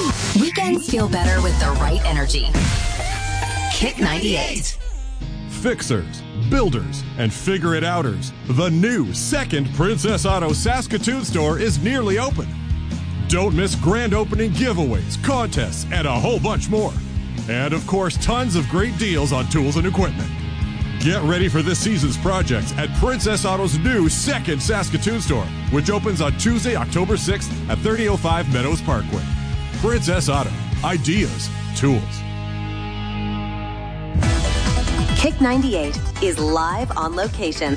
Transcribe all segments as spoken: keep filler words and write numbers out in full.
Weekends feel better with the right energy. Kick ninety-eight. Fixers, builders, and figure-it-outers. The new second Princess Auto Saskatoon store is nearly open. Don't miss grand opening giveaways, contests, and a whole bunch more. And of course, tons of great deals on tools and equipment. Get ready for this season's projects at Princess Auto's new second Saskatoon store, which opens on Tuesday, October sixth at thirty oh five Meadows Parkway. Princess Auto. Ideas. Tools. Kick ninety-eight is live on location.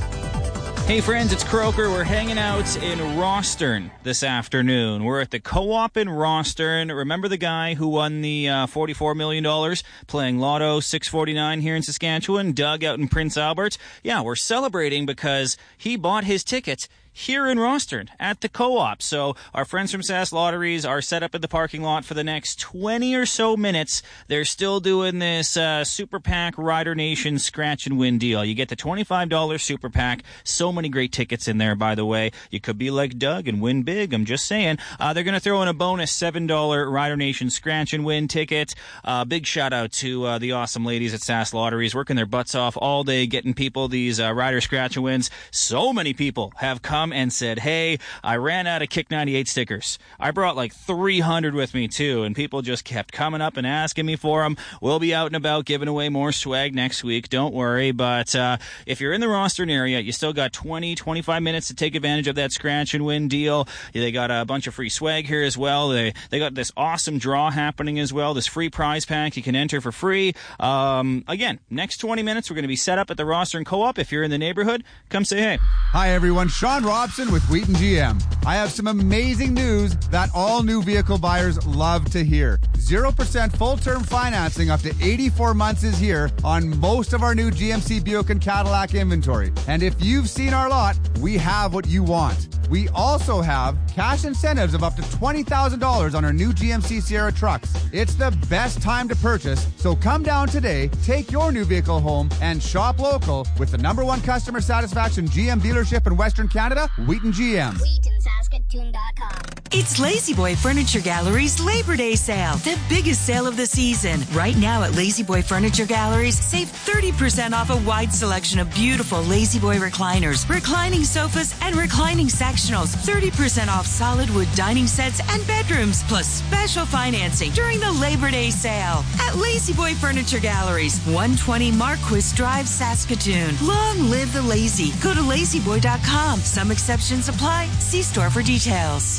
Hey friends, it's Croker. We're hanging out in Rostern this afternoon. We're at the Co-op in Rostern. Remember the guy who won the uh, forty-four million dollars playing Lotto six forty-nine here in Saskatchewan? Doug out in Prince Albert? Yeah, we're celebrating because he bought his ticket here in Rostern at the Co-op. So our friends from Sask Lotteries are set up in the parking lot for the next twenty or so minutes. They're still doing this uh, Super Pack Rider Nation scratch and win deal. You get the twenty-five dollars Super Pack. So many great tickets in there, by the way. You could be like Doug and win big. I'm just saying. Uh, they're going to throw in a bonus seven dollars Rider Nation scratch and win ticket. Uh, big shout out to uh, the awesome ladies at Sask Lotteries working their butts off all day getting people these uh, Rider scratch and wins. So many people have come and said, hey, I ran out of Kick ninety-eight stickers. I brought like three hundred with me too, and people just kept coming up and asking me for them. We'll be out and about giving away more swag next week, don't worry. But uh, if you're in the Rostern area, you still got twenty, twenty-five minutes to take advantage of that scratch and win deal. They got a bunch of free swag here as well. They they got this awesome draw happening as well, this free prize pack you can enter for free. Um, again, next twenty minutes, we're going to be set up at the Rostern Co-op. If you're in the neighborhood, come say hey. Hi, everyone. Sean Robson with Wheaton G M. I have some amazing news that all new vehicle buyers love to hear. zero percent full-term financing up to eighty-four months is here on most of our new G M C, Buick, and Cadillac inventory. And if you've seen our lot, we have what you want. We also have cash incentives of up to twenty thousand dollars on our new G M C Sierra trucks. It's the best time to purchase, so come down today, take your new vehicle home, and shop local with the number one customer satisfaction G M dealership in Western Canada, Wheaton G M. Wheaton Saskatoon dot com. It's Lazy Boy Furniture Gallery's Labor Day sale, the biggest sale of the season. Right now at Lazy Boy Furniture Galleries, save thirty percent off a wide selection of beautiful Lazy Boy recliners, reclining sofas, and reclining sectionals. thirty percent off solid wood dining sets and bedrooms, plus special financing during the Labor Day sale at Lazy Boy Furniture Galleries, one twenty Marquis Drive, Saskatoon. Long live the lazy. Go to lazy boy dot com. Some exceptions apply. See store for details.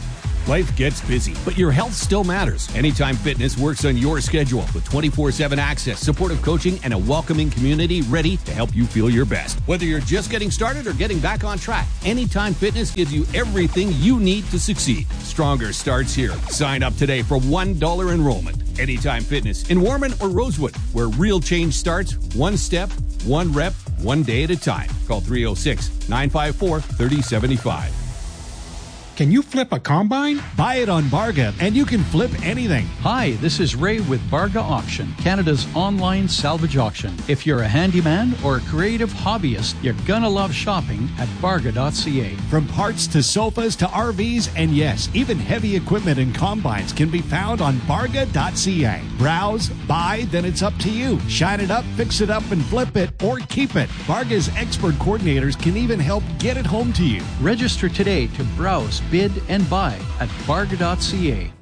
Life gets busy, but your health still matters. Anytime Fitness works on your schedule with twenty-four seven access, supportive coaching, and a welcoming community ready to help you feel your best. Whether you're just getting started or getting back on track, Anytime Fitness gives you everything you need to succeed. Stronger starts here. Sign up today for one dollar enrollment. Anytime Fitness in Warman or Rosewood, where real change starts one step, one rep, one day at a time. Call three oh six, nine five four, three oh seven five. Can you flip a combine? Buy it on Barga, and you can flip anything. Hi, this is Ray with Barga Auction, Canada's online salvage auction. If you're a handyman or a creative hobbyist, you're gonna love shopping at barga dot c a. From parts to sofas to R Vs, and yes, even heavy equipment and combines can be found on barga dot c a. Browse, buy, then it's up to you. Shine it up, fix it up, and flip it, or keep it. Barga's expert coordinators can even help get it home to you. Register today to browse, bid, and buy at barga dot c a.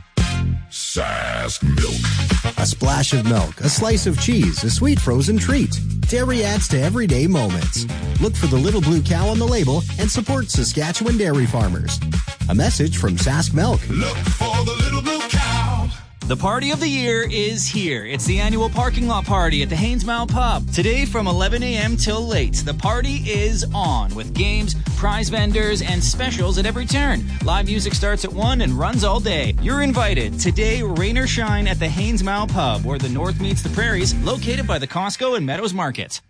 Sask Milk. A splash of milk, a slice of cheese, a sweet frozen treat. Dairy adds to everyday moments. Look for the little blue cow on the label and support Saskatchewan dairy farmers. A message from Sask Milk. Look for the little blue cow. The party of the year is here. It's the annual parking lot party at the Haynesmount Pub. Today from eleven a.m. till late, the party is on with games, prize vendors, and specials at every turn. Live music starts at one and runs all day. You're invited. Today, rain or shine at the Haynesmount Pub, where the north meets the prairies, located by the Costco and Meadows Market.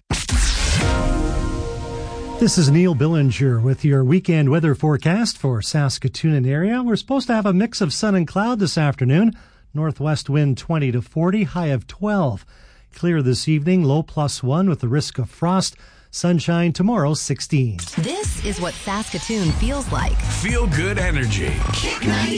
This is Neil Billinger with your weekend weather forecast for Saskatoon and area. We're supposed to have a mix of sun and cloud this afternoon. Northwest wind twenty to forty, high of twelve. Clear this evening, low plus one with the risk of frost. Sunshine tomorrow, sixteen. This is what Saskatoon feels like. Feel good energy. Kick ninety-eight.